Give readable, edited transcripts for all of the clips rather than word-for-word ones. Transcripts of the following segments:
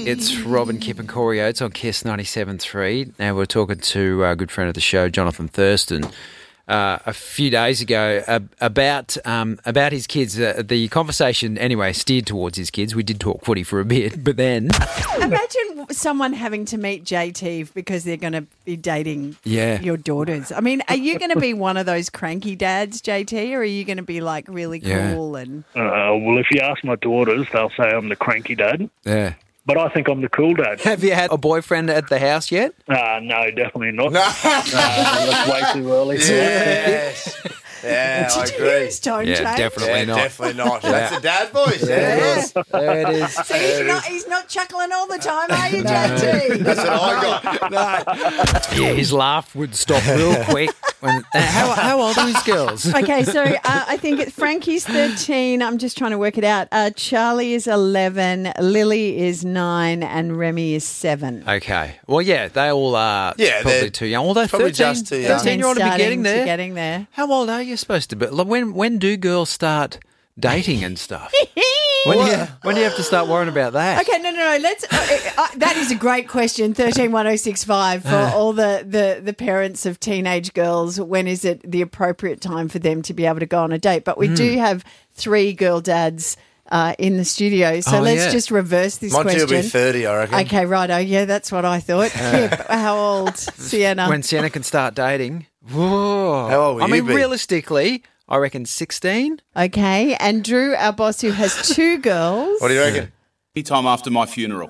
It's Robin, Kip and Corey Oates on Kiss 97.3. Now we're talking to a good friend of the show, Jonathan Thurston, a few days ago about his kids. The conversation, anyway, steered towards his kids. We did talk footy for a bit, but then... Imagine someone having to meet JT because they're going to be dating your daughters. I mean, are you going to be one of those cranky dads, JT, or are you going to be, like, really cool? And well, if you ask my daughters, they'll say I'm the cranky dad. Yeah. But I think I'm the cool dad. Have you had a boyfriend at the house yet? No, definitely not. That's way too early. Yes. Yeah, I agree. Tone change? Definitely not. Definitely not. That's a dad voice. There it is. See, he's not chuckling all the time, are you, JT? That's what I got. Yeah, his laugh would stop real quick. How old are his girls? Okay, so I think Frankie's 13. I'm just trying to work it out. Charlie is 11, Lily is 9, and Remy is 7. Okay. Well, yeah, they all are probably too young. Although probably 13, just too young. 13-year-old to be getting there. Getting there. How old are you supposed to be? When do girls start dating and stuff? When do you have to start worrying about that? Okay, no. Let's. That is a great question. 131065 for all the parents of teenage girls. When is it the appropriate time for them to be able to go on a date? But we do have 3 girl dads in the studio, so let's just reverse this question. Monty will be 30, I reckon. Okay, righto. Yeah, that's what I thought. Kip, how old? Sienna. When Sienna can start dating. Whoa. How old will you be? Realistically, I reckon 16. Okay, and Drew, our boss, who has 2 girls. What do you reckon? Anytime after my funeral.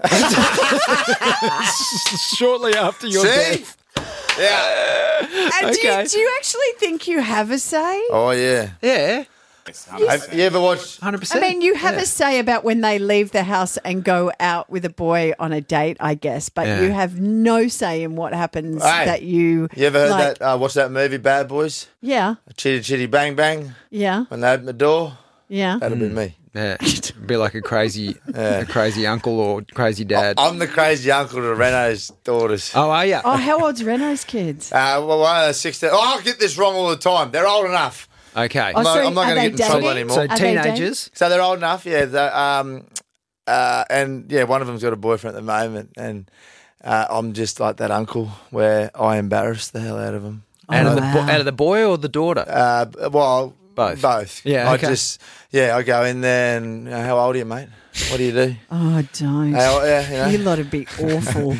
Shortly after your death. Yeah. And Okay. do you actually think you have a say? Oh, yeah. Yeah. Have you ever watched... 100%. I mean, you have a say about when they leave the house and go out with a boy on a date, I guess, but you have no say in what happens that you... You ever heard that, watch that movie, Bad Boys? Yeah. Chitty Chitty Bang Bang? Yeah. When they open the door? Yeah. That'll be me. Yeah. Be like a crazy uncle or crazy dad. I'm the crazy uncle to Renault's daughters. Oh, are you? Oh, how old's Renault's kids? Well, one of those 16... Oh, I get this wrong all the time. They're old enough. Okay. Oh, so I'm not are going to they get in trouble dating? anymore. So Are they teenagers. So they're old enough, yeah. And yeah, one of them's got a boyfriend at the moment, and I'm just like that uncle where I embarrass the hell out of them. Out of the boy or the daughter? Well, both. Yeah, okay. I go in there and how old are you, mate? What do you do? Oh, don't. You lot would be awful.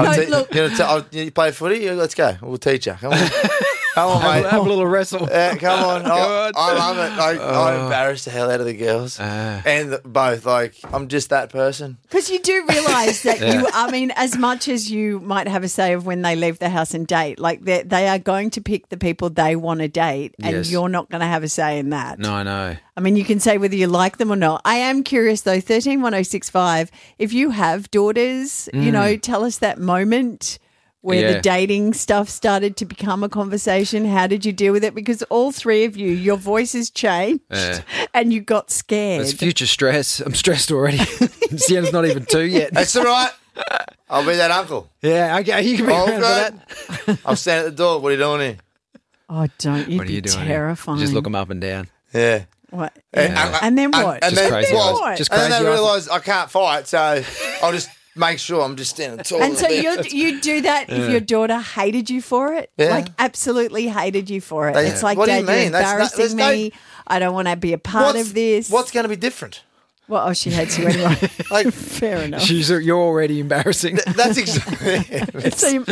You play footy? Let's go. We'll teach you. Come on. Come on, mate. Have a little wrestle. Come on. I love it. I embarrass the hell out of the girls. And both. Like, I'm just that person. Because you do realise that as much as you might have a say of when they leave the house and date, like they are going to pick the people they want to date, and you're not going to have a say in that. No, I know. I mean, you can say whether you like them or not. I am curious, though, 131065, if you have daughters, tell us that moment where the dating stuff started to become a conversation. How did you deal with it? Because all 3 of you, your voices changed and you got scared. It's future stress. I'm stressed already. Sienna's not even 2 yet. That's all right. I'll be that uncle. Yeah, okay. You can be around for that. I'll stand at the door. What are you doing here? Oh, don't. You'd What are you be doing? terrifying. Just look them up and down. Yeah. What? Yeah. And then what? And Just then crazy what? eyes. Just And crazy then they eyes. realise I can't fight, so I'll just make sure I'm just standing tall. And so you do that if your daughter hated you for it? Yeah. Like absolutely hated you for it. Yeah. It's like, What do you Dad, you're mean? There's embarrassing me. I don't want to be a part of this. What's going to be different? Well, she hates you anyway. Like, Fair enough. You're already embarrassing. that's exactly. So you-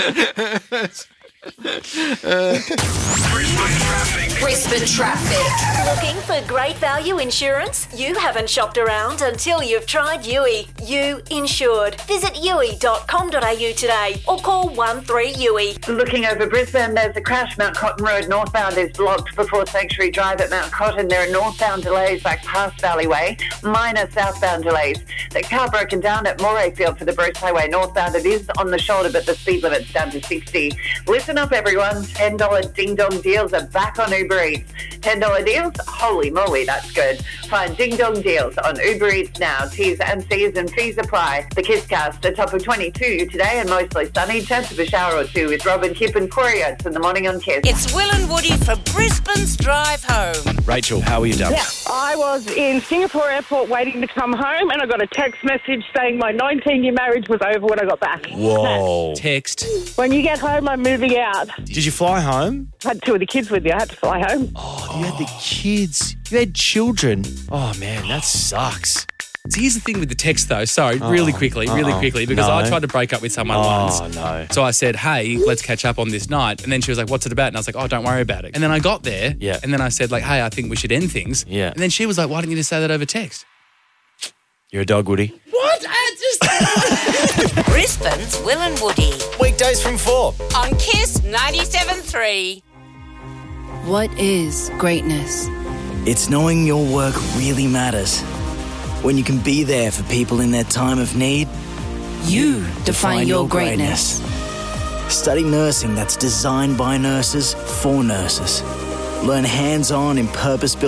Brisbane Traffic. Looking for great value insurance? You haven't shopped around until you've tried Yui. You insured. Visit yui.com.au today or call 13-YUI. Looking over Brisbane, there's a crash. Mount Cotton Road northbound is blocked before Sanctuary Drive at Mount Cotton. There are northbound delays back past Valleyway, minor southbound delays. The car broken down at Morayfield for the Bruce Highway northbound. It is on the shoulder, but the speed limit's down to 60. Listen Listen up, everyone. $10 Ding Dong deals are back on Uber Eats. $10 deals? Holy moly, that's good. Find Ding Dong deals on Uber Eats now. T's and C's and fees apply. The Kisscast, a top of 22 today and mostly sunny. Chance of a shower or two with Robin, Kip and Corey Oates in the morning on Kiss. It's Will and Woody for Brisbane's Drive Home. Rachel, how are you, darling? Yeah, I was in Singapore airport waiting to come home and I got a text message saying my 19-year marriage was over when I got back. Whoa. Text. When you get home, I'm moving out. Did you fly home? I had two of the kids with me. I had to fly home. Oh, you had the kids. You had children. Oh, man, that sucks. So here's the thing with the text, though. Sorry, really quickly, because I tried to break up with someone once. Oh, no. So I said, hey, let's catch up on this night. And then she was like, what's it about? And I was like, oh, don't worry about it. And then I got there. Yeah. And then I said, like, hey, I think we should end things. Yeah. And then she was like, why didn't you just say that over text? You're a dog, Woody. What? Brisbane's Will and Woody. Weekdays from 4. On Kiss 97.3. What is greatness? It's knowing your work really matters. When you can be there for people in their time of need, You define your greatness. Study nursing that's designed by nurses for nurses. Learn hands-on in purpose-built